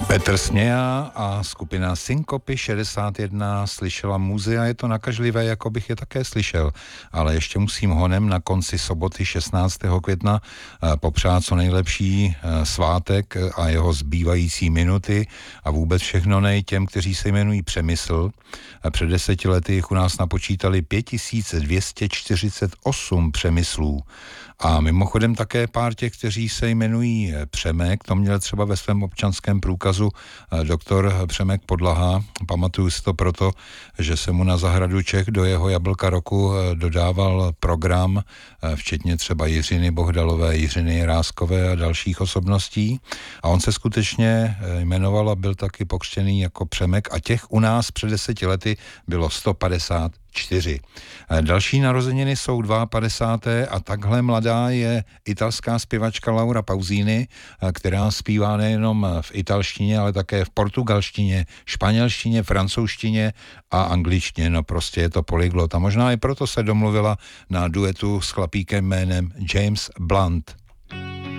Petr Směja a skupina Synkopy 61 slyšela muzy a je to nakažlivé, jako bych je také slyšel. Ale ještě musím honem na konci soboty 16. května popřát co nejlepší svátek a jeho zbývající minuty a vůbec všechno nej těm, kteří se jmenují Přemysl. Před 10 lety jich u nás napočítali 5248 Přemyslů. A mimochodem také pár těch, kteří se jmenují Přemek, to měl třeba ve svém občanském průkazu doktor Přemek Podlaha. Pamatuju si to proto, že se mu na zahradu Čech do jeho Jablka roku dodával program, včetně třeba Jiřiny Bohdalové, Jiřiny Jiráskové a dalších osobností. A on se skutečně jmenoval a byl taky pokřtěný jako Přemek a těch u nás před 10 lety bylo 154. Další narozeniny jsou 52. a takhle mladá je italská zpěvačka Laura Pausini, která zpívá nejenom v italštině, ale také v portugalštině, španělštině, francouzštině a angličtině. No prostě je to polyglot a možná i proto se domluvila na duetu s chlapíkem jménem James Blunt.